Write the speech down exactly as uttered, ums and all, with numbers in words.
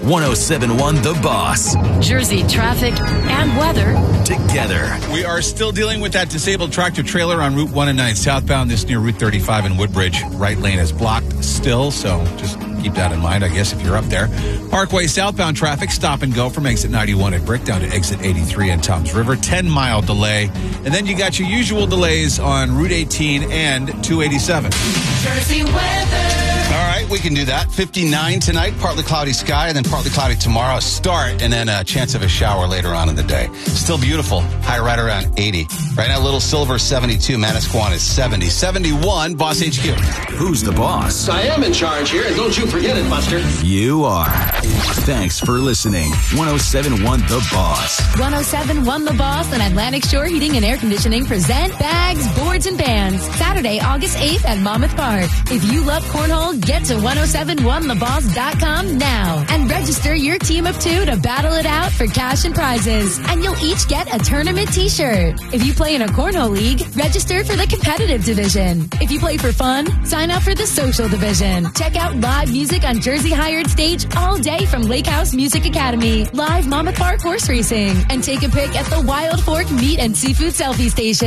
one oh seven point one The Boss. Jersey traffic and weather together. We are still dealing with that disabled tractor trailer on Route one and nine southbound. This near Route thirty-five in Woodbridge. Right lane is blocked still, so just keep that in mind, I guess, if you're up there. Parkway southbound traffic, stop and go from exit ninety-one at Brick down to exit eighty-three in Toms River. ten-mile delay. And then you got your usual delays on Route eighteen and two eighty-seven. Jersey weather. All right, we can do that. fifty-nine tonight, partly cloudy sky, and then partly cloudy tomorrow. Start, and then a chance of a shower later on in the day. Still beautiful. High right around eighty. Right now, Little Silver, seventy-two. Manasquan is seventy. seventy-one, Boss H Q. Who's the boss? I am in charge here, and don't you forget it, Buster. You are. Thanks for listening. one oh seven point one The Boss. one oh seven point one The Boss and Atlantic Shore Heating and Air Conditioning present Bags, Boards, and Bands. Saturday, August eighth at Monmouth Park. If you love cornhole, get to ten seventy-one the boss dot com now and register your team of two to battle it out for cash and prizes. And you'll each get a tournament t-shirt. If you play in a cornhole league, register for the competitive division. If you play for fun, sign up for the social division. Check out live music on Jersey Hired Stage all day from Lake House Music Academy, live Monmouth Park horse racing, and take a pic at the Wild Fork Meat and Seafood Selfie Station.